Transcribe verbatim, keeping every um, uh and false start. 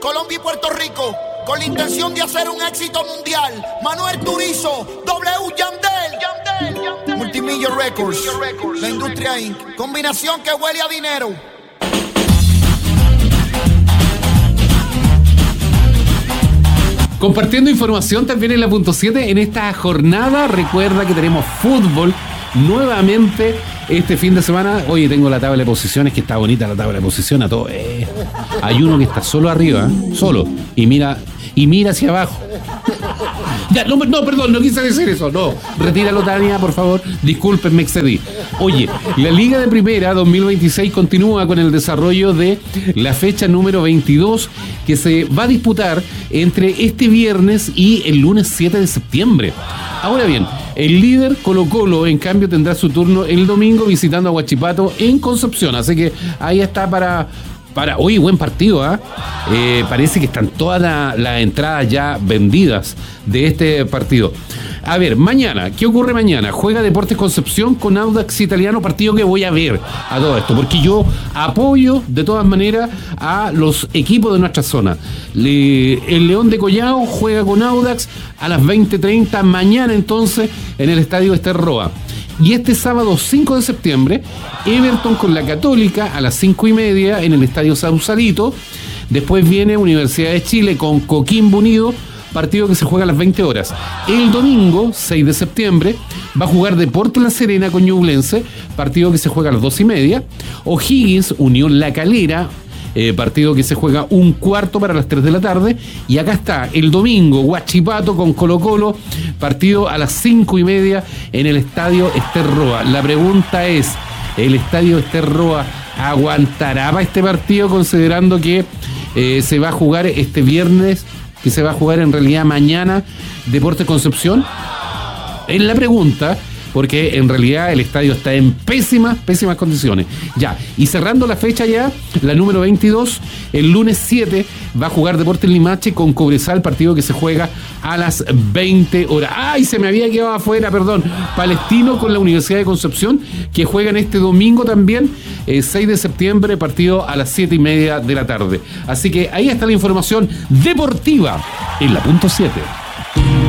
Colombia y Puerto Rico, con la intención de hacer un éxito mundial. Manuel Turizo, W Yandel, Yandel, Yandel. Multimillo Records, la industria incorporated. Combinación que huele a dinero. Compartiendo información también en la punto siete en esta jornada. Recuerda que tenemos fútbol nuevamente este fin de semana. Oye, tengo la tabla de posiciones, que está bonita la tabla de posiciones. A todo. Eh. Hay uno que está solo arriba, ¿eh? Solo, y mira, y mira hacia abajo. Ya, no, no, perdón, no quise decir eso, no. Retíralo, Tania, por favor. Disculpen, me excedí. Oye, la Liga de Primera dos mil veintiséis continúa con el desarrollo de la fecha número veintidós, que se va a disputar entre este viernes y el lunes siete de septiembre. Ahora bien, el líder Colo-Colo, en cambio, tendrá su turno el domingo visitando a Huachipato en Concepción. Así que ahí está para... Para, oye, buen partido, ¿eh? Eh, parece que están todas las la entradas ya vendidas de este partido. A ver, mañana, ¿qué ocurre mañana? Juega Deportes Concepción con Audax Italiano, partido que voy a ver a todo esto, porque yo apoyo de todas maneras a los equipos de nuestra zona. Le, el León de Collao juega con Audax a las veinte treinta mañana, entonces, en el Estadio Ester Roa. Y este sábado cinco de septiembre, Everton con la Católica a las cinco y media en el Estadio Sausalito. Después viene Universidad de Chile con Coquimbo Unido, partido que se juega a las veinte horas. El domingo, seis de septiembre, va a jugar Deportes La Serena con Ñublense, partido que se juega a las dos y media. O'Higgins, Unión La Calera, Eh, partido que se juega un cuarto para las tres de la tarde. Y acá está el domingo, Huachipato con Colo-Colo, partido a las cinco y media en el Estadio Ester Roa. La pregunta es, ¿el Estadio Ester Roa aguantará para este partido, considerando que eh, se va a jugar este viernes, que se va a jugar en realidad mañana, Deportes Concepción? Es la pregunta, porque en realidad el estadio está en pésimas, pésimas condiciones. Ya, y cerrando la fecha ya, la número veintidós, el lunes siete va a jugar Deportes Limache con Cobresal, partido que se juega a las veinte horas. ¡Ay, se me había quedado afuera, perdón! Palestino con la Universidad de Concepción, que juegan este domingo también, eh, seis de septiembre, partido a las siete y media de la tarde. Así que ahí está la información deportiva en la punto siete.